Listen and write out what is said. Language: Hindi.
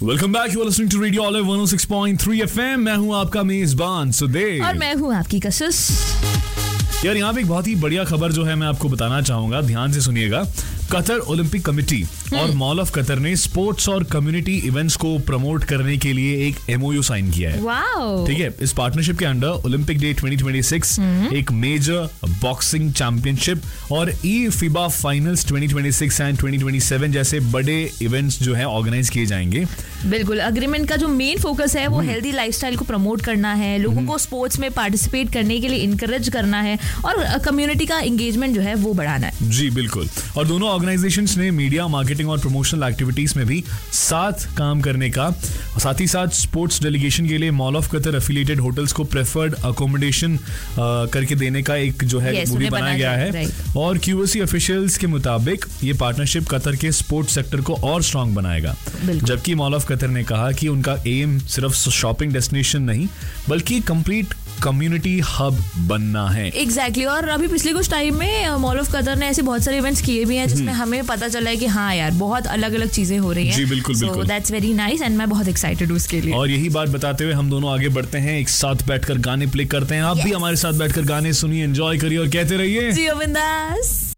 Welcome back, you are listening to radio olive 106.3 FM। मैं हूं आपका मेजबान सुदेव और मैं हूं आपकी कशिश। यार यहाँ पे एक बहुत ही बढ़िया खबर जो है मैं आपको बताना चाहूंगा, ध्यान से सुनिएगा। कतर ओलंपिक कमेटी और मॉल ऑफ कतर ने स्पोर्ट्स और कम्युनिटी इवेंट्स को प्रमोट करने के लिए एक MOU साइन किया है। वाओ, ठीक है। इस पार्टनरशिप के अंडर ओलंपिक डे 2026, एक मेजर बॉक्सिंग चैंपियनशिप और FIBA फाइनल्स 2026 एंड 2027 जैसे बड़े इवेंट्स जो है ऑर्गेनाइज किए जाएंगे। बिल्कुल। अग्रीमेंट का जो मेन फोकस है वो हेल्दी लाइफस्टाइल को प्रमोट करना है, लोगों को स्पोर्ट्स में पार्टिसिपेट करने के लिए इनकरेज करना है और कम्युनिटी का एंगेजमेंट जो है वो बढ़ाना है। जी बिल्कुल। और दोनों ऑर्गेनाइजेशंस ने मीडिया, मार्केटिंग और प्रमोशनल एक्टिविटीज में भी साथ काम करने का, साथ ही साथ स्पोर्ट्स डेलीगेशन के लिए mall of Qatar affiliated hotels को प्रेफर्ड अकोमोडेशन करके देने का एक जो है मूवी बनाया गया है। और QOC ऑफिशियल्स के मुताबिक ये पार्टनरशिप कतर के स्पोर्ट्स सेक्टर को और स्ट्रांग बनाएगा। जबकि मॉल ऑफ कतर ने कहा कि उनका एम सिर्फ शॉपिंग डेस्टिनेशन नहीं बल्कि कंप्लीट कम्युनिटी हब बनना है। एग्जैक्टली। और अभी पिछले कुछ टाइम में मॉल ऑफ कतर ने ऐसे बहुत सारे इवेंट्स किए भी हैं जिसमें हमें पता चला है कि हाँ यार बहुत अलग अलग चीजें हो रही हैं। जी बिल्कुल बिल्कुल। So that's very nice and मैं बहुत एक्साइटेड हूँ उसके लिए। और यही बात बताते हुए हम दोनों आगे बढ़ते हैं, एक साथ बैठकर गाने प्ले करते हैं। आप भी हमारे साथ बैठकर गाने सुनिए, एंजॉय करिए और कहते रहिए जियो बिंदास।